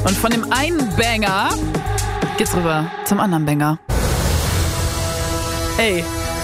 Und von dem einen Banger geht's rüber zum anderen Banger. Ey.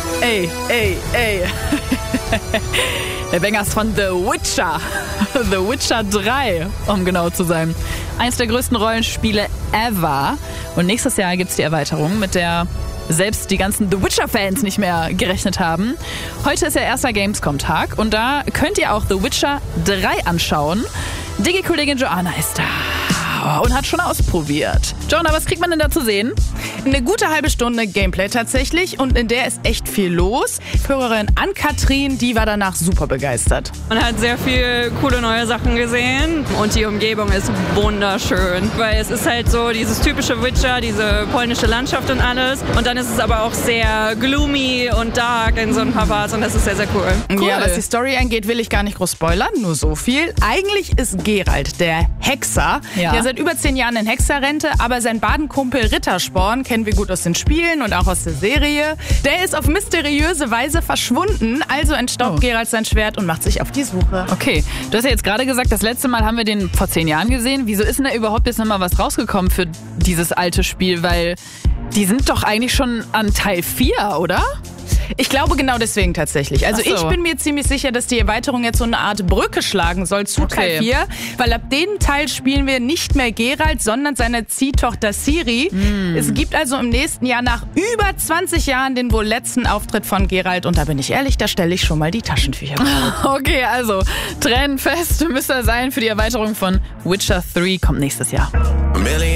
Der Banger ist von The Witcher. The Witcher 3, um genau zu sein. Eins der größten Rollenspiele ever. Und nächstes Jahr gibt's die Erweiterung, mit der selbst die ganzen The Witcher-Fans nicht mehr gerechnet haben. Heute ist ja erster Gamescom-Tag und da könnt ihr auch The Witcher 3 anschauen. Digi-Kollegin Joanna ist da und hat schon ausprobiert. Joanna, was kriegt man denn da zu sehen? Eine gute halbe Stunde Gameplay tatsächlich und in der ist echt viel los. Hörerin Ann-Kathrin, die war danach super begeistert. Man hat sehr viel coole neue Sachen gesehen und die Umgebung ist wunderschön, weil es ist halt so dieses typische Witcher, diese polnische Landschaft und alles und dann ist es aber auch sehr gloomy und dark in so ein paar Parts und das ist sehr, sehr cool. Ja, was die Story angeht, will ich gar nicht groß spoilern, nur so viel. Eigentlich ist Geralt der Hexer, der seit über 10 Jahren in Hexerrente, aber sein Badenkumpel Rittersporn kennen wir gut aus den Spielen und auch aus der Serie. Der ist auf mysteriöse Weise verschwunden, also entstaubt Geralt sein Schwert und macht sich auf die Suche. Okay, du hast ja jetzt gerade gesagt, das letzte Mal haben wir den vor 10 Jahren gesehen. Wieso ist denn da überhaupt jetzt nochmal was rausgekommen für dieses alte Spiel? Weil die sind doch eigentlich schon an Teil 4, oder? Ich glaube genau deswegen tatsächlich. Also Ach so. ich bin mir ziemlich sicher, dass die Erweiterung jetzt so eine Art Brücke schlagen soll zu Teil 4, weil ab dem Teil spielen wir nicht mehr Geralt, sondern seine Ziehtochter Ciri. Es gibt also im nächsten Jahr nach über 20 Jahren den wohl letzten Auftritt von Geralt und da bin ich ehrlich, da stelle ich schon mal die Taschentücher bereit. Okay, also tränenfest müsst ihr sein für die Erweiterung von Witcher 3, kommt nächstes Jahr.